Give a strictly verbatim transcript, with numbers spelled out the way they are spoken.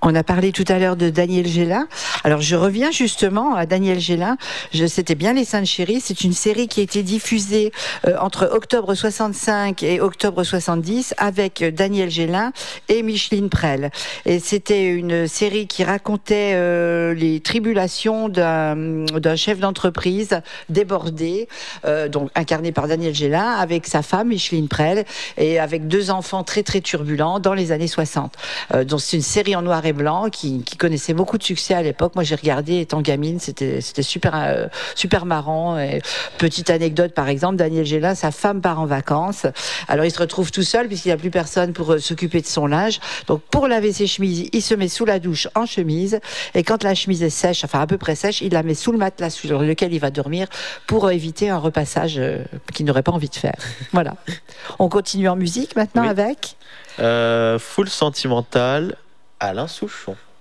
On a parlé tout à l'heure de Daniel Gélin. Alors je reviens justement à Daniel Gélin. Je, c'était bien Les Saintes Chéries. C'est une série qui a été diffusée euh, entre octobre soixante-cinq et octobre soixante-dix avec Daniel Gélin et Micheline Prel. Et c'était une série qui racontait euh, les tribulations d'un, d'un chef d'entreprise débordé, euh, donc incarné par Daniel Gélin, avec sa femme Micheline Prel et avec deux enfants très très turbulents dans les années soixante. Euh, donc c'est une série en noir et blanc qui, qui connaissait beaucoup de succès à l'époque. Moi j'ai regardé étant gamine, c'était, c'était super, euh, super marrant. Et petite anecdote par exemple, Daniel Gélin, sa femme part en vacances. Alors il se retrouve tout seul puisqu'il n'y a plus personne pour euh, s'occuper de son linge. Donc pour laver ses chemises, il se met sous la douche en chemise. Et quand la chemise est sèche, enfin à peu près sèche, il la met sous le matelas sur lequel il va dormir pour euh, éviter un repassage euh, qu'il n'aurait pas envie de faire. Voilà. On continue en musique maintenant Oui. avec euh, Full Sentimental, Alain Souchon.